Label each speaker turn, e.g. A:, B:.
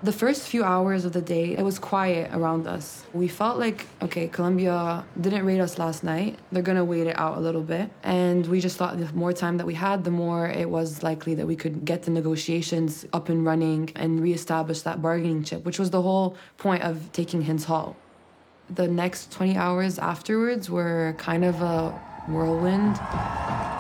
A: The first few hours of the day, it was quiet around us. We felt like, okay, Colombia didn't raid us last night. They're going to wait it out a little bit. And we just thought the more time that we had, the more it was likely that we could get the negotiations up and running and reestablish that bargaining chip, which was the whole point of taking Hinds Hall. The next 20 hours afterwards were kind of a whirlwind.